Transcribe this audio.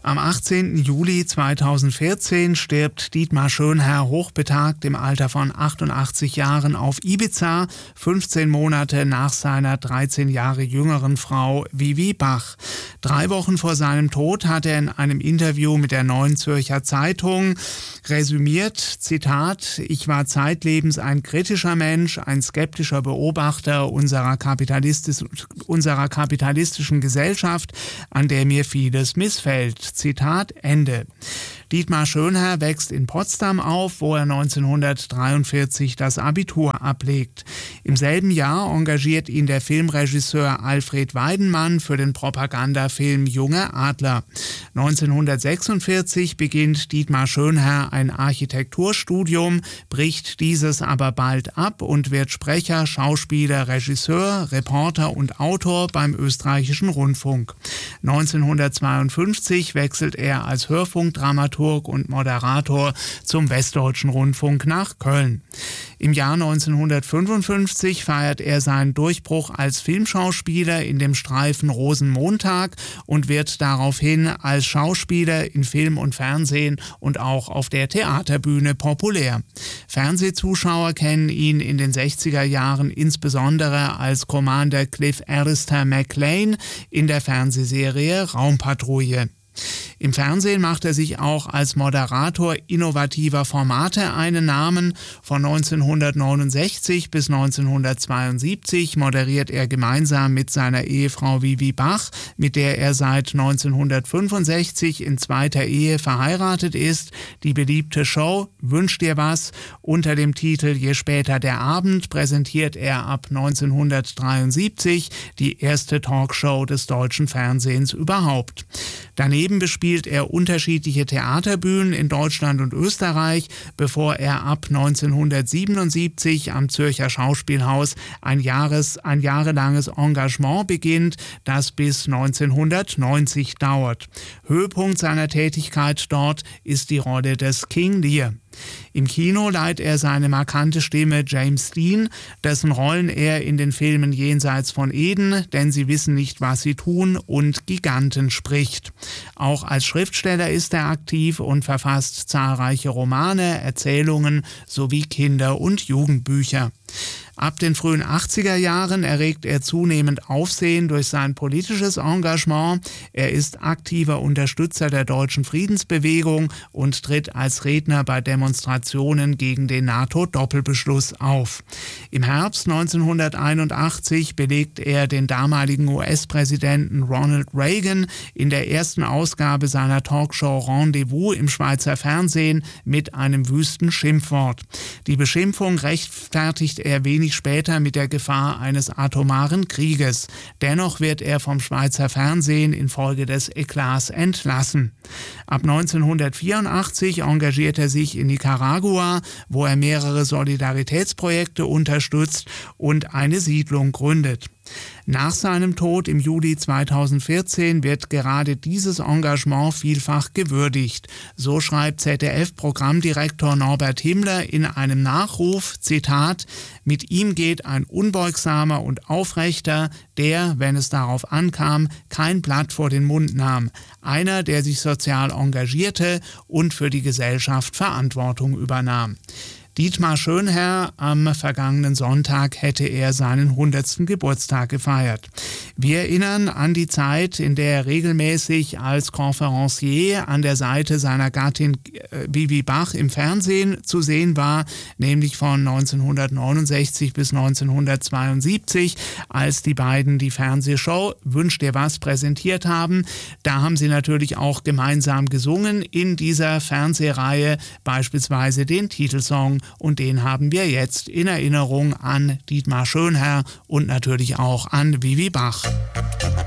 Am 18. Juli 2014 stirbt Dietmar Schönherr hochbetagt im Alter von 88 Jahren auf Ibiza, 15 Monate nach seiner 13 Jahre jüngeren Frau Vivi Bach. 3 Wochen vor seinem Tod hat er in einem Interview mit der Neuen Zürcher Zeitung resümiert, Zitat: Ich war zeitlebens ein kritischer Mensch, ein skeptischer Beobachter unserer kapitalistischen Gesellschaft, an der mir vieles missfällt. Zitat Ende. Dietmar Schönherr wächst in Potsdam auf, wo er 1943 das Abitur ablegt. Im selben Jahr engagiert ihn der Filmregisseur Alfred Weidenmann für den Propagandafilm Junge Adler. 1946 beginnt Dietmar Schönherr ein Architekturstudium, bricht dieses aber bald ab und wird Sprecher, Schauspieler, Regisseur, Reporter und Autor beim Österreichischen Rundfunk. 1952 wechselt er als Hörfunkdramaturg und Moderator zum Westdeutschen Rundfunk nach Köln. Im Jahr 1955 feiert er seinen Durchbruch als Filmschauspieler in dem Streifen Rosenmontag und wird daraufhin als Schauspieler in Film und Fernsehen und auch auf der Theaterbühne populär. Fernsehzuschauer kennen ihn in den 60er Jahren insbesondere als Commander Cliff Alistair McLean in der Fernsehserie Raumpatrouille. Im Fernsehen macht er sich auch als Moderator innovativer Formate einen Namen. Von 1969 bis 1972 moderiert er gemeinsam mit seiner Ehefrau Vivi Bach, mit der er seit 1965 in zweiter Ehe verheiratet ist, die beliebte Show Wünsch dir was. Unter dem Titel Je später der Abend präsentiert er ab 1973 die erste Talkshow des deutschen Fernsehens überhaupt. Daneben bespielt er unterschiedliche Theaterbühnen in Deutschland und Österreich, bevor er ab 1977 am Zürcher Schauspielhaus ein jahrelanges Engagement beginnt, das bis 1990 dauert. Höhepunkt seiner Tätigkeit dort ist die Rolle des King Lear. Im Kino leiht er seine markante Stimme James Dean, dessen Rollen er in den Filmen Jenseits von Eden, Denn sie wissen nicht, was sie tun und Giganten spricht. Auch als Schriftsteller ist er aktiv und verfasst zahlreiche Romane, Erzählungen sowie Kinder- und Jugendbücher. Ab den frühen 80er Jahren erregt er zunehmend Aufsehen durch sein politisches Engagement. Er ist aktiver Unterstützer der deutschen Friedensbewegung und tritt als Redner bei Demonstrationen gegen den NATO-Doppelbeschluss auf. Im Herbst 1981 belegt er den damaligen US-Präsidenten Ronald Reagan in der ersten Ausgabe seiner Talkshow Rendezvous im Schweizer Fernsehen mit einem wüsten Schimpfwort. Die Beschimpfung rechtfertigt er wenig später mit der Gefahr eines atomaren Krieges. Dennoch wird er vom Schweizer Fernsehen infolge des Eklats entlassen. Ab 1984 engagiert er sich in Nicaragua, wo er mehrere Solidaritätsprojekte unterstützt und eine Siedlung gründet. Nach seinem Tod im Juli 2014 wird gerade dieses Engagement vielfach gewürdigt. So schreibt ZDF-Programmdirektor Norbert Himmler in einem Nachruf, Zitat: Mit ihm geht ein unbeugsamer und aufrechter, der, wenn es darauf ankam, kein Blatt vor den Mund nahm. Einer, der sich sozial engagierte und für die Gesellschaft Verantwortung übernahm. Dietmar Schönherr, am vergangenen Sonntag hätte er seinen 100. Geburtstag gefeiert. Wir erinnern an die Zeit, in der er regelmäßig als Conférencier an der Seite seiner Gattin Vivi Bach im Fernsehen zu sehen war, nämlich von 1969 bis 1972, als die beiden die Fernsehshow Wünsch dir was präsentiert haben. Da haben sie natürlich auch gemeinsam gesungen in dieser Fernsehreihe, beispielsweise den Titelsong. Und den haben wir jetzt in Erinnerung an Dietmar Schönherr und natürlich auch an Vivi Bach.